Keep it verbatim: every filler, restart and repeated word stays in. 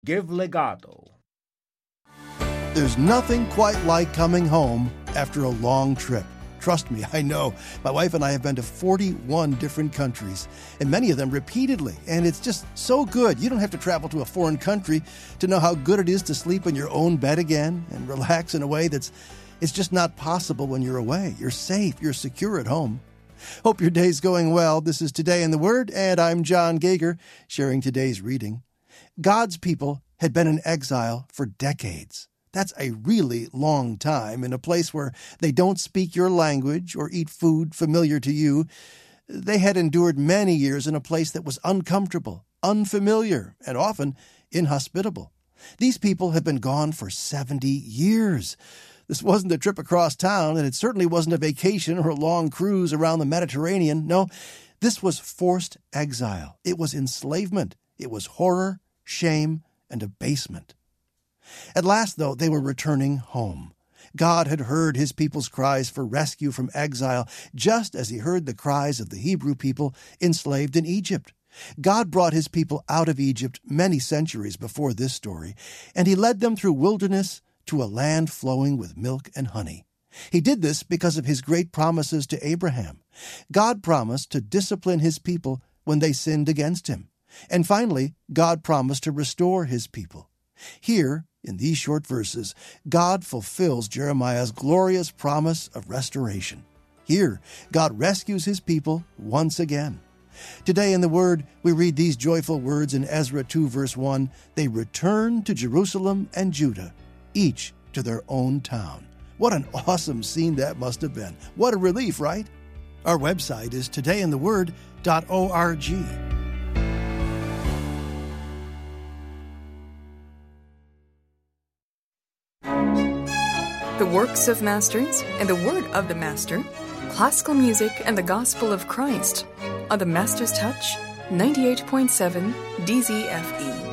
Give legato. There's nothing quite like coming home after a long trip. Trust me, I know. My wife and I have been to forty-one different countries, and many of them repeatedly, and it's just so good. You don't have to travel to a foreign country to know how good it is to sleep in your own bed again and relax in a way that's it's just not possible when you're away. You're safe, you're secure at home. Hope your day's going well. This is Today in the Word, and I'm John Gager, sharing today's reading. God's people had been in exile for decades. That's a really long time in a place where they don't speak your language or eat food familiar to you. They had endured many years in a place that was uncomfortable, unfamiliar, and often inhospitable. These people have been gone for seventy years. This wasn't a trip across town, and it certainly wasn't a vacation or a long cruise around the Mediterranean. No, this was forced exile. It was enslavement. It was horror, shame, and abasement. At last, though, they were returning home. God had heard his people's cries for rescue from exile, just as he heard the cries of the Hebrew people enslaved in Egypt. God brought his people out of Egypt many centuries before this story, and he led them through wilderness to a land flowing with milk and honey. He did this because of his great promises to Abraham. God promised to discipline his people when they sinned against him. And finally, God promised to restore his people. Here, in these short verses, God fulfills Jeremiah's glorious promise of restoration. Here, God rescues his people once again. Today in the Word, we read these joyful words in Ezra two, verse one. They returned to Jerusalem and Judah, each to their own town. What an awesome scene that must have been. What a relief, right? Our website is today in the word dot org. The works of masters and the word of the master, classical music and the gospel of Christ on the Master's Touch ninety-eight point seven D Z F E.